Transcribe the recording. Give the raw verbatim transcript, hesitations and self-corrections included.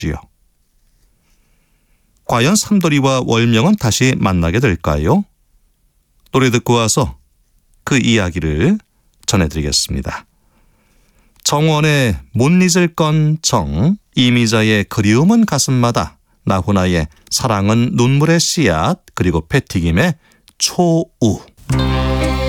과연 삼돌이와 월명은 다시 만나게 될까요? 노래 듣고 와서 그 이야기를 전해드리겠습니다. 정원의 못 잊을 건 정, 이미자의 그리움은 가슴마다, 나훈아의 사랑은 눈물의 씨앗, 그리고 패티김의 초우.